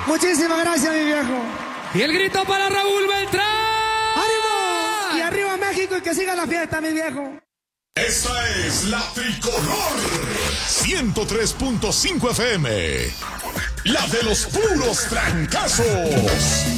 Muchísimas gracias, mi viejo. Y el grito para Raúl Beltrán. ¡Ánimo! Y arriba México y que siga la fiesta, mi viejo. Esta es la Tricolor 103.5 FM. La de los puros trancazos.